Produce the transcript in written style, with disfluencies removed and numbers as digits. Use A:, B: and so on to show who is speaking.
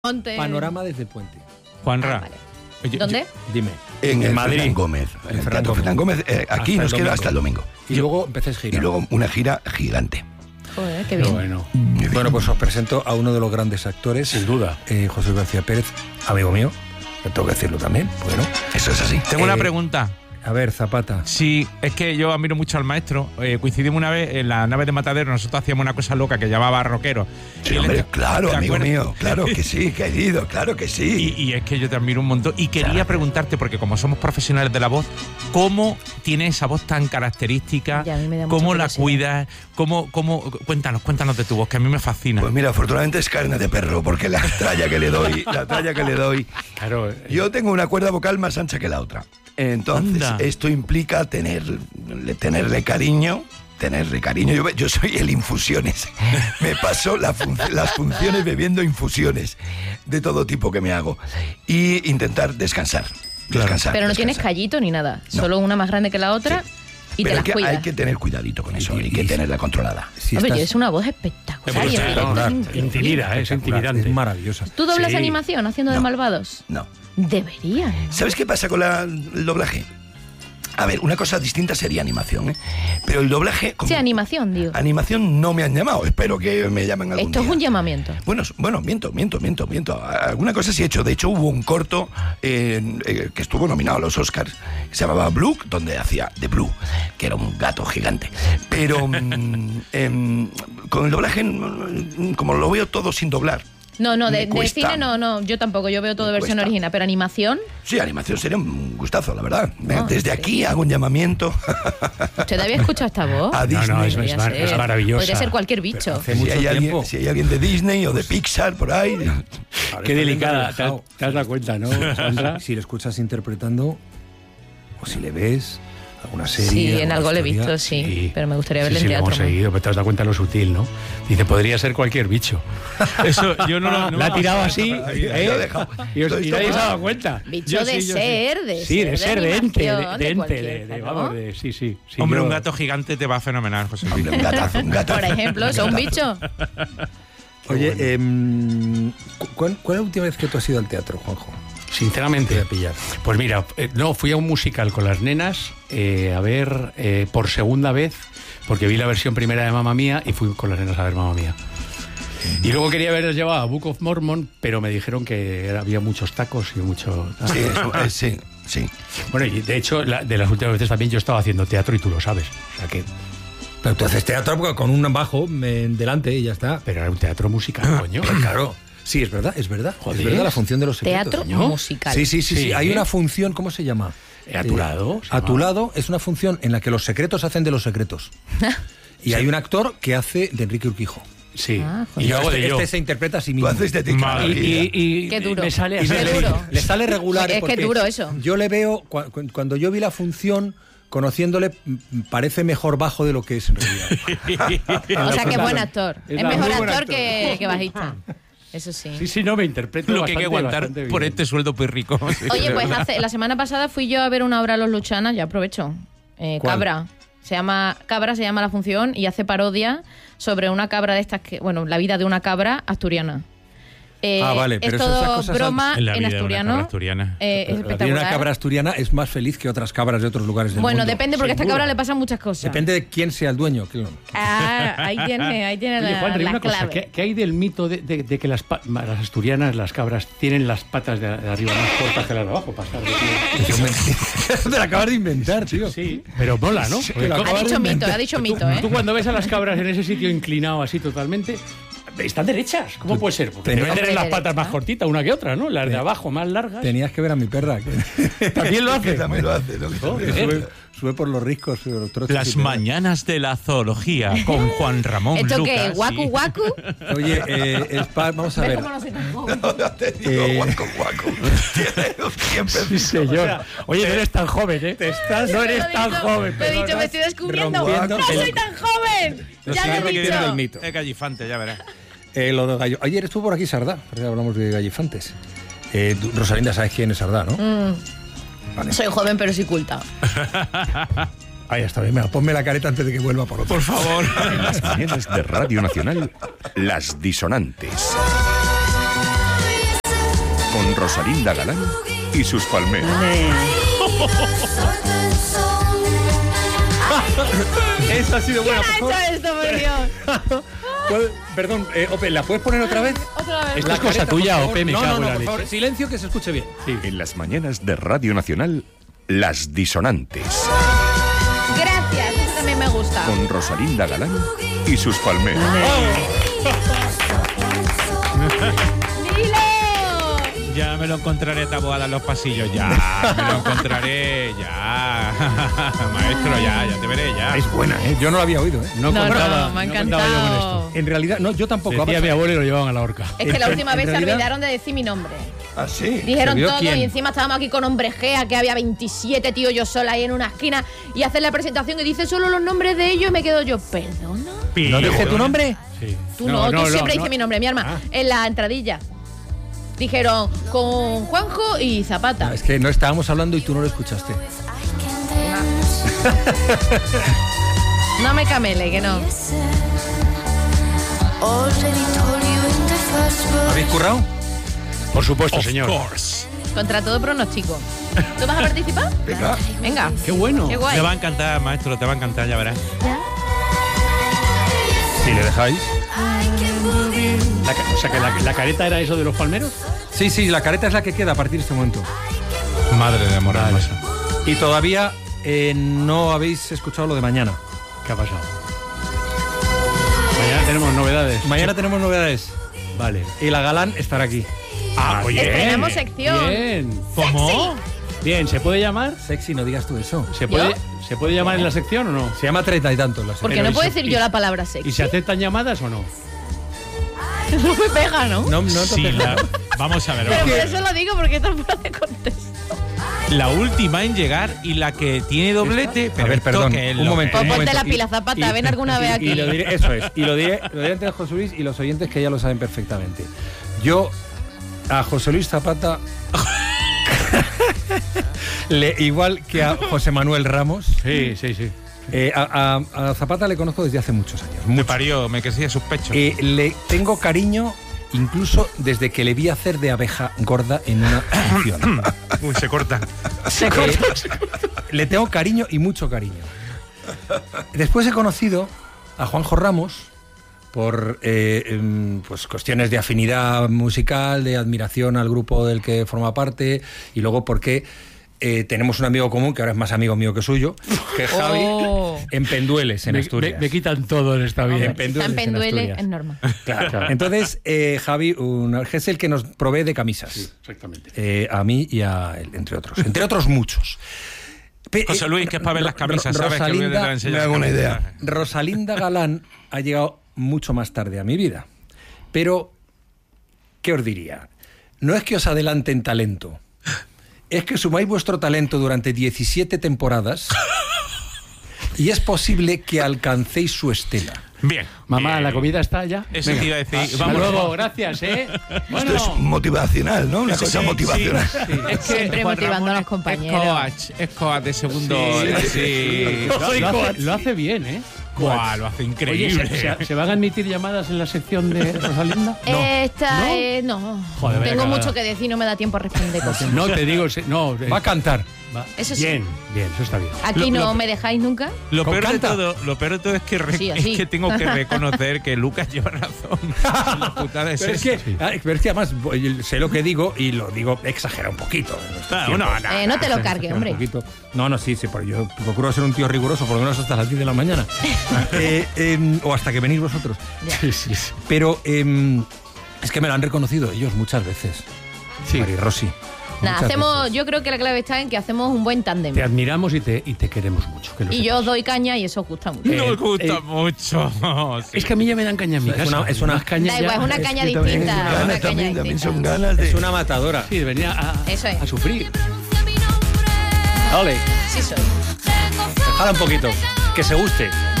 A: Panorama desde el puente.
B: Juanra.
C: Vale. ¿Dónde?
A: Dime.
D: En
A: Madrid.
D: Fernán Gómez. En el Teatro Fernán Gómez. Aquí nos queda hasta el domingo.
A: Y luego empezáis gira.
D: Y luego una gira gigante.
C: Joder, qué bien.
A: Bueno, pues os presento a uno de los grandes actores.
B: Sin duda.
A: José García Pérez, amigo mío. Tengo que decirlo también. Bueno,
D: eso es así.
B: Tengo una pregunta.
A: A ver, Zapata.
B: Sí, es que yo admiro mucho al maestro. Coincidimos una vez en la nave de Matadero. Nosotros hacíamos una cosa loca que llamaba rockero.
D: Sí, hombre, claro, amigo mío. Claro que sí, querido, claro que sí.
B: Y es que yo te admiro un montón. Y quería preguntarte, porque como somos profesionales de la voz, ¿cómo tienes esa voz tan característica?
C: Ya, a mí me da
B: ¿Cómo
C: mucha
B: la
C: curiosidad.
B: cuidas? Cuéntanos de tu voz, que a mí me fascina.
D: Pues mira, afortunadamente es carne de perro, porque la tralla que le doy,
B: Claro,
D: yo tengo una cuerda vocal más ancha que la otra. Entonces, esto implica tenerle cariño. Yo soy el infusiones. Me paso las funciones bebiendo infusiones de todo tipo que me hago. Y intentar descansar.
C: Pero no tienes callito ni nada. No. Solo una más grande que la otra. Sí. Y
D: pero
C: te las cuidas.
D: Hay que tener cuidadito con eso, hay que tenerla controlada.
C: Si es una voz espectacular.
B: Intimida, es intimidante.
A: Es maravillosa.
C: ¿Tú doblas animación haciendo de malvados?
D: No.
C: Debería.
D: ¿Sabes qué pasa con el doblaje? A ver, una cosa distinta sería animación, ¿eh? Pero el doblaje...
C: Sí, animación, digo.
D: Animación no me han llamado, espero que me llamen algún día.
C: Esto es un llamamiento.
D: Bueno, miento. Alguna cosa sí he hecho. De hecho, hubo un corto que estuvo nominado a los Oscars, que se llamaba Blue, donde hacía de Blue, que era un gato gigante. Pero con el doblaje, como lo veo todo sin doblar,
C: No, de cine no, yo tampoco, yo veo todo de versión original, pero animación...
D: Sí, animación sería un gustazo, la verdad. Desde aquí hago un llamamiento.
C: ¿Usted había escuchado esta voz?
D: A Disney.
B: No, es maravillosa.
C: Podría ser cualquier bicho.
D: Si hay alguien de Disney o de Pixar por ahí...
E: Qué delicada, te has dado cuenta, ¿no, Sandra?
A: Si le escuchas interpretando, o si le ves... alguna serie.
C: Sí, en algo le he visto, sí. Pero me gustaría verle en teatro.
E: Lo hemos seguido, pero te has dado cuenta de lo sutil, ¿no? Dice, podría ser cualquier bicho.
B: Eso, yo no
E: la ha tirado así, y nadie se ha dado cuenta.
C: Bicho de ser,
E: de ente. Sí.
B: Hombre, un gato gigante te va fenomenal, José.
D: Hombre, un gatazo.
C: Por ejemplo, ¿es un bicho?
A: Oye, ¿cuál es la última vez que tú has ido al teatro, Juanjo?
E: Sinceramente, pues mira, fui a un musical con las nenas a ver por segunda vez, porque vi la versión primera de Mamma Mía y fui con las nenas a ver Mamma Mía. Y luego quería haberles llevado a Book of Mormon, pero me dijeron que había muchos tacos y mucho...
D: Sí.
E: Bueno, y de hecho, de las últimas veces también yo estaba haciendo teatro y tú lo sabes. O sea que...
A: Pero tú haces teatro con un bajo delante y ya está.
E: Pero era un teatro musical, coño.
A: Claro. Sí, es verdad.
E: Joder.
A: Es verdad la función de los secretos.
C: Teatro musical.
A: Sí. Hay una función, ¿cómo se llama?
E: A tu lado.
A: A tu lado es una función en la que los secretos hacen de los secretos. Y hay un actor que hace de Enrique Urquijo.
E: Sí.
A: Y yo hago de yo. Este se interpreta a sí mismo.
D: Tú haces de ti.
E: Y
C: qué duro.
E: Me sale
C: así. Qué duro.
A: Le sale regular.
C: Es que es duro eso.
A: Yo le veo, cuando yo vi la función... Conociéndole, parece mejor bajo de lo que es en realidad.
C: O sea, que buen actor. Es mejor actor que bajista. Eso sí.
E: Sí, no, me interpreto
B: lo que hay que aguantar por este sueldo muy rico.
C: Oye, pues la semana pasada fui yo a ver una obra a Los Luchanas, ya aprovecho. Cabra. Se llama la función y hace parodia sobre una cabra de estas la vida de una cabra asturiana.
A: Vale, pero
C: es todo cosas broma en asturiano. Es espectacular.
A: Una cabra asturiana es más feliz que otras cabras de otros lugares del mundo.
C: Bueno, depende, porque a esta cabra le pasan muchas cosas.
A: Depende de quién sea el dueño.
C: Ahí tiene
E: Oye, Juanri, una cosa,
C: clave.
E: ¿qué hay del mito de que las asturianas, las cabras, tienen las patas de arriba más cortas que las de abajo?
A: Te la acabas de inventar, tío.
E: Sí, pero mola, ¿no?
C: Ha dicho mito, ¿eh?
E: Tú cuando ves a las cabras en ese sitio inclinado así totalmente... Están derechas, ¿cómo puede ser? Porque deben tener las patas más cortitas una que otra, ¿no? Las de abajo más largas.
A: Tenías que ver a mi perra.
E: También lo hace.
D: También lo hace.
A: Sube por los riscos.
B: Las mañanas de la zoología con Juan Ramón
C: ¿Esto
B: Lucas.
C: qué? ¿Guacu?
A: Oye, vamos a ver.
C: ¿Cómo no soy tan joven?
D: Te digo, guacu.
E: Sí, señor. Oye, no eres tan joven, ¿eh? No eres tan joven.
C: Te he dicho, me estoy descubriendo. ¡No soy tan joven! Ya lo he dicho.
B: Es gallifante, ya verás.
A: Lo de gallo. Ayer estuvo por aquí Sardá, hablamos de gallifantes. Rosalinda, ¿sabes quién es Sardá, no?
C: Vale. Soy joven, pero sí culta.
A: Ahí está bien, ponme la careta antes de que vuelva por otro.
B: Por favor.
F: En las mañanas de Radio Nacional, Las Disonantes. Rosalinda Galán y sus palmeras.
A: Eso ha sido bueno.
C: ¿Quién ha hecho esto, por Dios?
A: Perdón, Ope, ¿la puedes poner otra vez?
C: Otra vez.
E: Esto es cosa tuya, Ope, me cago en la
A: por
E: leche.
A: favor, silencio, que se escuche bien.
E: Sí.
F: En las mañanas de Radio Nacional, Las Disonantes,
C: Gracias, eso también me gusta.
F: con Rosalinda Galán y sus palmeras.
C: ¡Dilo!
B: Ya me lo encontraré tabuada en los pasillos, ya. Me lo encontraré, ya. Maestro, ya te veré, ya.
A: Es buena, ¿eh? Yo no la había oído, ¿eh?
E: No,
C: No,
E: contaba,
C: me ha
E: no contaba yo con
C: encantado.
E: esto.
A: En realidad, no, yo tampoco.
E: Decía mi abuelo y lo llevaban a la horca.
C: Es que la última
A: En
C: vez se
A: realidad-
C: olvidaron de decir mi nombre.
D: ¿Ah, sí?
C: Dijeron
A: ¿Se vio
C: todo
A: quién?
C: y encima estábamos aquí con Hombre Gea, que había 27 tíos yo sola ahí en una esquina y hacen la presentación y dice solo los nombres de ellos y me quedo yo, ¿perdona?
A: ¿No dije tu nombre?
E: Sí.
C: Tú tú siempre dices mi nombre, mi arma. En la entradilla. Dijeron con Juanjo y Zapata.
A: No, es que no estábamos hablando y tú no lo escuchaste.
C: No me camele, que no.
A: ¿Habéis currado?
E: Por supuesto,
B: Of
E: señor.
B: course.
C: Contra todo pronóstico. ¿Tú vas a participar?
D: Venga.
C: Venga.
E: Qué bueno.
C: Qué guay.
B: Te va a encantar, maestro, te va a encantar, ya verás.
A: Si le dejáis.
E: O sea, que la careta era eso de los palmeros.
A: Sí, la careta es la que queda a partir de este momento.
B: Madre de amor hermosa.
A: Y todavía no habéis escuchado lo de mañana.
E: ¿Qué ha pasado? Mañana tenemos novedades.
A: Mañana tenemos novedades.
E: Vale.
A: Y la Galán estará aquí.
E: Ah, oye.
C: Estrenamos sección.
E: Bien.
B: ¿Cómo?
E: Bien, ¿se puede llamar?
A: Sexy, no digas tú eso.
E: ¿Se puede llamar en la sección o no?
A: Se llama 30 y tantos la
C: Porque
A: sección.
C: no
E: y
C: puedo
E: se-
C: decir
E: y-
C: yo la palabra
E: ¿Y
C: sexy.
E: se aceptan llamadas o no?
C: No me pega, ¿no?
A: No,
B: Sí, vamos a ver.
C: Pero
B: vamos a
C: por
B: ver.
C: eso lo digo, porque está fuera de contexto.
B: La última en llegar y la que tiene doblete. Pero
A: ver,
B: esto
A: perdón,
B: que es
A: un
B: lo
A: momento.
B: que-
C: Pues ponte
A: momento.
C: la pila, Zapata. Ven alguna vez aquí.
A: Y lo diré, eso es. Y lo diré ante José Luis y los oyentes que ya lo saben perfectamente. Yo a José Luis Zapata, igual que a José Manuel Ramos,
E: Sí.
A: a Zapata le conozco desde hace muchos años.
B: Me
A: Mucho.
B: parió, me crecía sus pechos.
A: Le tengo cariño incluso desde que le vi hacer de abeja gorda en una función.
B: Uy, se corta.
A: Le tengo cariño y mucho cariño. Después he conocido a Juanjo Ramos por pues cuestiones de afinidad musical, de admiración al grupo del que forma parte, y luego porque tenemos un amigo común, que ahora es más amigo mío que suyo, que es Javi,
C: Oh.
A: en Pendueles, en Asturias.
E: Me quitan todo en esta vida.
A: En Pendueles,
C: Está en Penduele,
A: Asturias.
C: es normal.
A: Claro. Entonces, Javi es el que nos provee de camisas.
E: Sí, exactamente.
A: A mí y a él, entre otros. Entre otros muchos.
B: José Luis, que es para ver las camisas, ¿sabes? Que
A: Rosalinda,
B: te la enseñas
D: me hago una
B: las
D: idea.
B: camisas.
A: Rosalinda Galán ha llegado mucho más tarde a mi vida. Pero, ¿qué os diría? No es que os adelanten talento. Es que sumáis vuestro talento durante 17 temporadas y es posible que alcancéis su estela.
B: Bien.
E: Mamá,
B: bien.
E: ¿la comida está ya?
B: Eso te iba a decir.
E: Hasta
B: Vamos.
E: luego, gracias, ¿eh?
D: Esto es motivacional, ¿no? Una cosa
B: Sí,
D: motivacional.
B: sí. Es que
C: Siempre
B: Juan
C: motivando
B: Ramón
C: a los compañeros.
B: Es coach de segundo. Sí.
E: Lo hace bien, ¿eh?
B: Buah, lo hace
E: Oye,
B: increíble.
E: ¿se van a admitir llamadas en la sección de Rosalinda?
C: Esta
E: ¿No?
C: no.
E: Joder, vaya
C: Tengo
E: cagada.
C: mucho que decir, no me da tiempo a responder cosas.
E: No, te digo, no.
A: Va a cantar.
E: va.
C: Eso sí.
E: Bien, eso está bien.
C: Aquí
B: Lo-
C: no
B: lo-
C: me dejáis nunca.
B: Lo
A: Con
B: peor, de
A: canta.
B: todo es que,
C: Sí, así.
B: es que tengo que reconocer que Lucas lleva razón. La putada es
A: Pero es,
B: esa.
A: pero es que además sé lo que digo y lo digo exagera un poquito. en estos
B: Ah,
A: tiempos.
C: No te lo cargues,
A: Un
C: hombre.
A: poquito. No, sí, pero yo procuro ser un tío riguroso, por lo menos hasta las 10 de la mañana. O hasta que venís vosotros.
E: Sí, sí, sí.
A: Pero es que me lo han reconocido ellos muchas veces.
E: Sí.
A: Mari Rossi.
C: Nada,
A: Muchas
C: hacemos,
A: veces.
C: yo creo que la clave está en que hacemos un buen tándem.
E: Te admiramos y te queremos mucho. que lo
C: Y
E: sepas.
C: yo os doy caña y eso os gusta mucho.
B: No me gusta mucho. Sí.
E: Es que a mí ya me dan caña en mi
A: Es
E: casa.
A: una- es una-
E: Unas cañas
C: Da igual,
E: ya-
C: es una caña
E: que también-
C: distinta.
D: Ganas
C: Una caña
D: también
C: distinta.
D: son ganas de...
A: Es una matadora.
E: Sí, venía
C: Eso es.
E: a sufrir. Ole.
C: Sí soy.
A: Jala un poquito. Que se guste.